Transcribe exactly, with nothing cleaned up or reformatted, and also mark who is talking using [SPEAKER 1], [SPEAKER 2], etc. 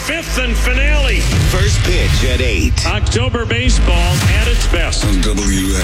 [SPEAKER 1] fifth and finale.
[SPEAKER 2] First pitch at eight.
[SPEAKER 1] October baseball at its best.
[SPEAKER 3] On W